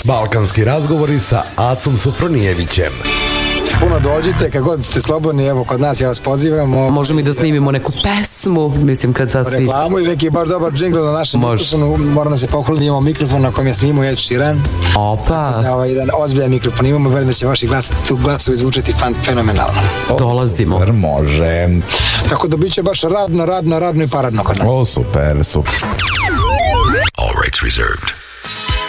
Balkanski razgovori sa Acom Sofronijevićem. Puno dođite, kad god ste slobodni, evo kod nas, ja vas pozivam. Možemo i da snimimo neku pesmu, mislim kad sad svi... Reklamu ili neki baš dobar džingl na našem mikrofonu, moram da se pohvalim, imamo mikrofon na kojem je snimao Ed Sheeran. Opa! Da, jedan ozbiljan mikrofon imamo, verujem da će vaši glasovi zvučati fenomenalno. Dolazimo. Super, može. Tako da bit će baš radno i paradno kod nas. O, super, super. All rights reserved.